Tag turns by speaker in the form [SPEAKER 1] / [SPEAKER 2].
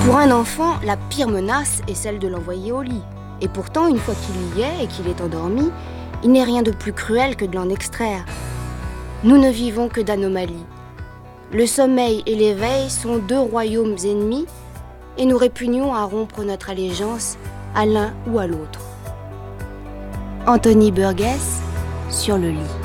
[SPEAKER 1] Pour un enfant, la pire menace est celle de l'envoyer au lit. Et pourtant, une fois qu'il y est et qu'il est endormi, il n'est rien de plus cruel que de l'en extraire. Nous ne vivons que d'anomalies. Le sommeil et l'éveil sont deux royaumes ennemis et nous répugnons à rompre notre allégeance à l'un ou à l'autre. Anthony Burgess, Sur le lit.